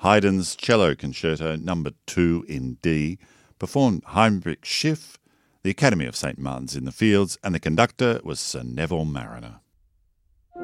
Haydn's Cello Concerto No. 2 in D, performed Heinrich Schiff, the Academy of St. Martin's in the Fields, and the conductor was Sir Neville Mariner.